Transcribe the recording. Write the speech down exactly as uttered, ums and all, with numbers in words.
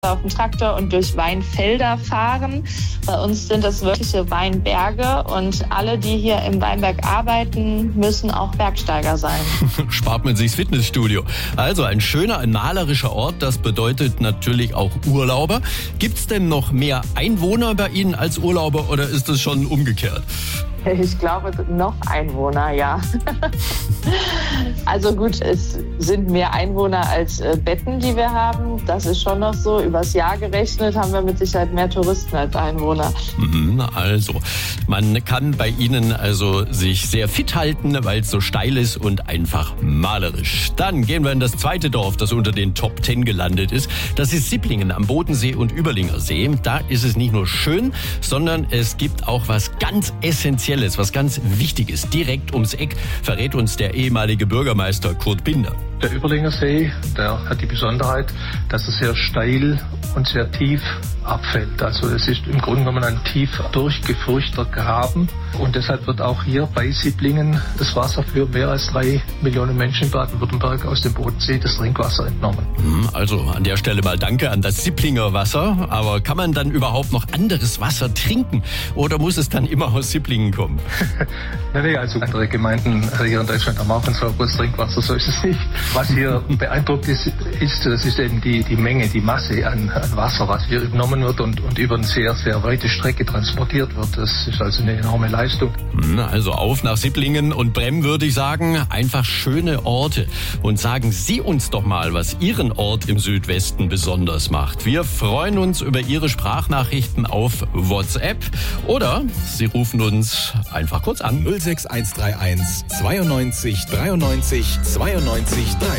auf dem Traktor und durch Weinfelder fahren. Bei uns sind das wirkliche Weinberge und alle, die hier im Weinberg arbeiten, müssen auch Bergsteiger sein. Spart man sich's Fitnessstudio. Also ein schöner, ein malerischer Ort, das bedeutet natürlich auch Urlauber. Gibt's denn noch mehr Einwohner bei Ihnen als Urlauber oder ist das schon umgekehrt? Ich glaube, noch Einwohner, ja. Also gut, es sind mehr Einwohner als äh, Betten, die wir haben. Das ist schon noch so. Übers Jahr gerechnet haben wir mit Sicherheit mehr Touristen als Einwohner. Also, man kann bei Ihnen also sich sehr fit halten, weil es so steil ist und einfach malerisch. Dann gehen wir in das zweite Dorf, das unter den Top Ten gelandet ist. Das ist Sipplingen am Bodensee und Überlinger See. Da ist es nicht nur schön, sondern es gibt auch was ganz Essentielles, was ganz Wichtiges. Direkt ums Eck verrät uns der ehemalige Bürgermeister Kurt Binder. Der Überlinger See, der hat die Besonderheit, dass er sehr steil und sehr tief abfällt. Also es ist im Grunde genommen ein tief durchgefurchter Graben und deshalb wird auch hier bei Sipplingen das Wasser für mehr als drei Millionen Menschen in Baden-Württemberg aus dem Bodensee, das Trinkwasser, entnommen. Also an der Stelle mal danke an das Sipplinger Wasser. Aber kann man dann überhaupt noch anderes Wasser trinken oder muss es dann immer aus Sipplingen kommen? Nein, nee, also andere Gemeinden hier in Deutschland haben auch ein sauberes Trinkwasser, so ist es nicht. Was hier beeindruckt ist, ist, das ist eben die, die Menge, die Masse an, an Wasser, was hier übernommen wird und, und über eine sehr, sehr weite Strecke transportiert wird. Das ist also eine enorme Leistung. Also auf nach Sipplingen und Brem würde ich sagen, einfach schöne Orte. Und sagen Sie uns doch mal, was Ihren Ort im Südwesten besonders macht. Wir freuen uns über Ihre Sprachnachrichten auf WhatsApp oder Sie rufen uns einfach kurz an. null sechs eins drei eins zweiundneunzig dreiundneunzig zweiundneunzig dreiundneunzig.